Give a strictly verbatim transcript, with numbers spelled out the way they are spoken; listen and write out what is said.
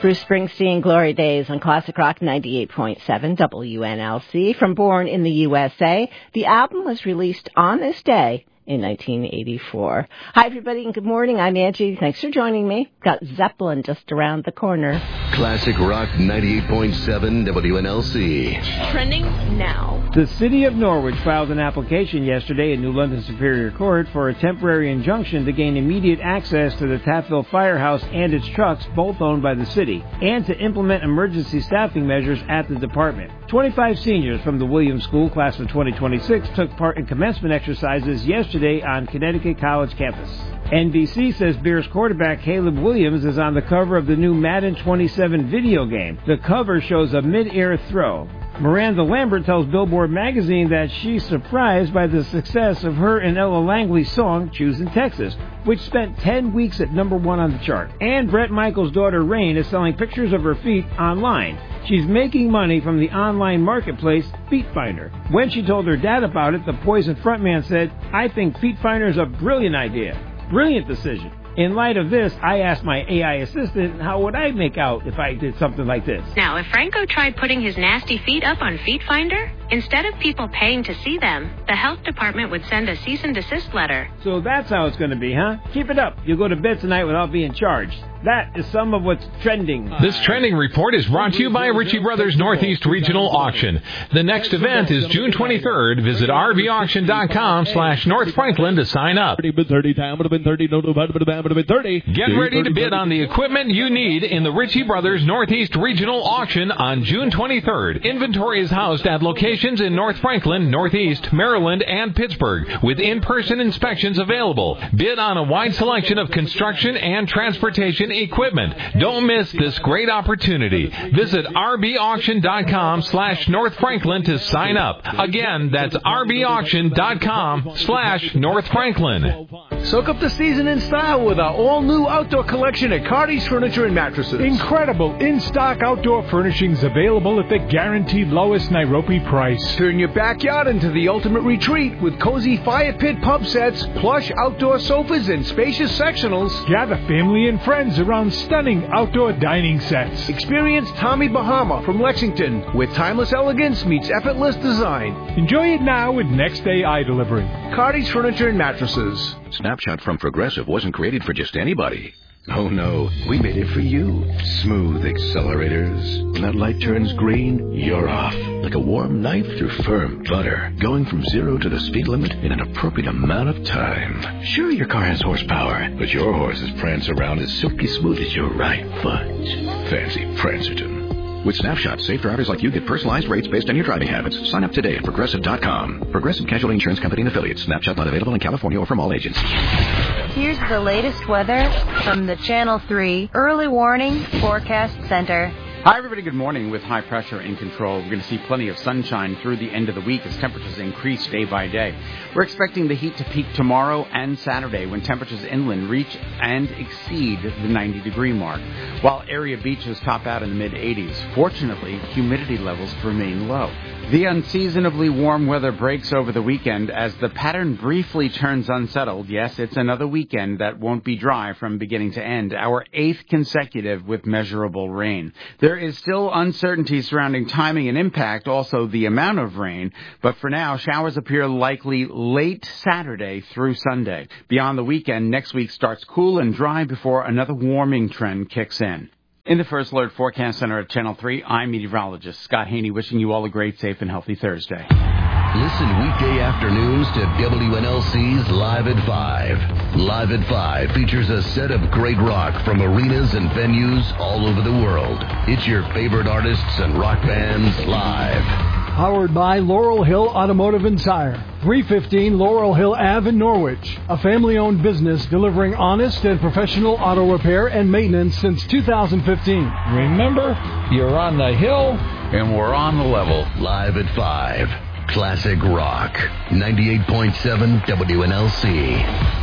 Bruce Springsteen, Glory Days on Classic Rock ninety-eight point seven W N L C. From Born in the U S A, the album was released on this day in nineteen eighty-four. Hi, everybody, and good morning. I'm Angie. Thanks for joining me. Got Zeppelin just around the corner. Classic Rock ninety-eight point seven W N L C. Trending now. The city of Norwich filed an application yesterday in New London Superior Court for a temporary injunction to gain immediate access to the Taftville Firehouse and its trucks, both owned by the city, and to implement emergency staffing measures at the department. twenty-five seniors from the Williams School class of twenty twenty-six took part in commencement exercises yesterday on Connecticut College campus. N B C says Bears quarterback Caleb Williams is on the cover of the new Madden twenty-seven video game. The cover shows a mid-air throw. Miranda Lambert tells Billboard magazine that she's surprised by the success of her and Ella Langley's song, Choosing Texas, which spent ten weeks at number one on the chart. And Bret Michaels' daughter, Rain, is selling pictures of her feet online. She's making money from the online marketplace, Feet Finder. When she told her dad about it, the Poison frontman said, "I think Feet Finder is a brilliant idea. Brilliant decision. In light of this, I asked my A I assistant how would I make out if I did something like this." Now, if Franco tried putting his nasty feet up on Feet Finder, instead of people paying to see them, the health department would send a cease and desist letter. So that's how it's going to be, huh? Keep it up. You'll go to bed tonight without being charged. That is some of what's trending. This trending report is brought to you by Ritchie Brothers Northeast Regional Auction. The next event is June twenty-third. Visit rvauction.com slash North Franklin to sign up. Get ready to bid on the equipment you need in the Ritchie Brothers Northeast Regional Auction on June twenty-third. Inventory is housed at locations in North Franklin, Northeast, Maryland, and Pittsburgh, with in-person inspections available. Bid on a wide selection of construction and transportation equipment. Don't miss this great opportunity. Visit rvauction.com slash North Franklin to sign up. Again, that's rvauction.com slash North Franklin. Soak up the season in style with our all-new outdoor collection at Cardi's Furniture and Mattresses. Incredible in-stock outdoor furnishings available at the guaranteed lowest Nairobi price. Turn your backyard into the ultimate retreat with cozy fire pit pub sets, plush outdoor sofas, and spacious sectionals. Gather family and friends around stunning outdoor dining sets. Experience Tommy Bahama from Lexington, where timeless elegance meets effortless design. Enjoy it now with next-day eye delivery. Cardi's Furniture and Mattresses. Snapshot from Progressive wasn't created for just anybody. Oh no, we made it for you. Smooth accelerators. When that light turns green, you're off. Like a warm knife through firm butter. Going from zero to the speed limit in an appropriate amount of time. Sure, your car has horsepower, but your horses prance around as silky smooth as your right foot. Fancy Prancerton. With Snapshot, safe drivers like you get personalized rates based on your driving habits. Sign up today at Progressive dot com. Progressive Casualty Insurance Company and Affiliates. Snapshot not available in California or from all agents. Here's the latest weather from the Channel three Early Warning Forecast Center. Hi, everybody. Good morning. With high pressure in control, we're going to see plenty of sunshine through the end of the week as temperatures increase day by day. We're expecting the heat to peak tomorrow and Saturday when temperatures inland reach and exceed the ninety-degree mark, while area beaches top out in the mid-eighties. Fortunately, humidity levels remain low. The unseasonably warm weather breaks over the weekend as the pattern briefly turns unsettled. Yes, it's another weekend that won't be dry from beginning to end, our eighth consecutive with measurable rain. There is still uncertainty surrounding timing and impact, also the amount of rain, but for now, showers appear likely late Saturday through Sunday. Beyond the weekend, next week starts cool and dry before another warming trend kicks in. In the First Alert Forecast Center at Channel three, I'm meteorologist Scott Haney, wishing you all a great, safe, and healthy Thursday. Listen weekday afternoons to W N L C's Live at five. Live at five features a set of great rock from arenas and venues all over the world. It's your favorite artists and rock bands live. Powered by Laurel Hill Automotive and Tire. three fifteen Laurel Hill Avenue in Norwich. A family-owned business delivering honest and professional auto repair and maintenance since two thousand fifteen. Remember, you're on the hill and we're on the level. Live at five. Classic Rock. ninety-eight point seven W N L C.